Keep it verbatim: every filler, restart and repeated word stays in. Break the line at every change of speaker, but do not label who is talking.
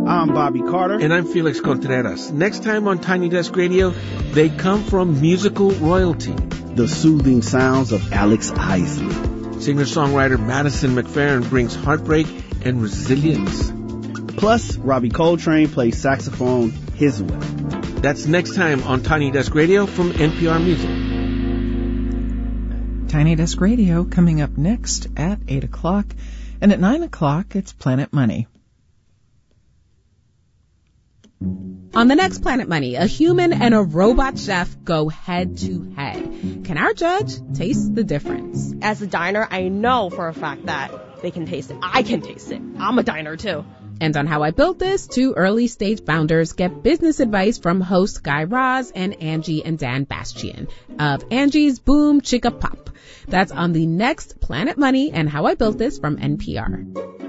I'm Bobby Carter.
And I'm Felix Contreras. Next time on Tiny Desk Radio, they come from musical royalty.
The soothing sounds of Alex Isley.
Singer-songwriter Madison McFerrin brings heartbreak and resilience.
Plus, Robbie Coltrane plays saxophone his way.
That's next time on Tiny Desk Radio from N P R Music.
Tiny Desk Radio coming up next at eight o'clock. And at nine o'clock, it's Planet Money.
On the next Planet Money, a human and a robot chef go head to head. Can our judge taste the difference?
As a diner, I know for a fact that they can taste it. I can taste it. I'm a diner too.
And on How I Built This, two early stage founders get business advice from host Guy Raz and Angie and Dan Bastian of Angie's Boom Chicka Pop. That's on the next Planet Money and How I Built This from N P R.